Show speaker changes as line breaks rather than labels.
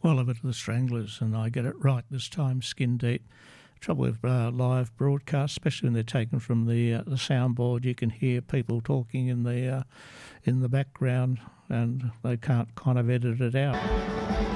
Well, a bit of the Stranglers, and I get it right this time, Skin Deep. Trouble with live broadcasts, especially when they're taken from the soundboard, you can hear people talking in the background, and they can't kind of edit it out.